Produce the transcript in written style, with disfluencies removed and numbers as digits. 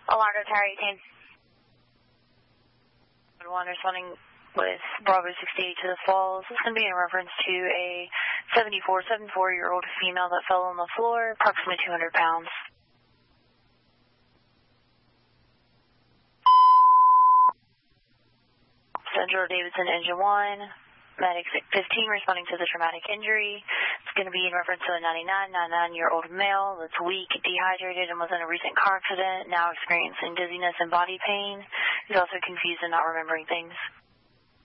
Alarm Tower 18. One responding with Bravo 68 to the Falls. This is going to be in reference to a 74-year-old female that fell on the floor, approximately 200 pounds. Central Davidson Engine 1, Medic 15 responding to the traumatic injury. It's going to be in reference to a 99-year-old male that's weak, dehydrated, and was in a recent car accident, now experiencing dizziness and body pain. He's also confused and not remembering things.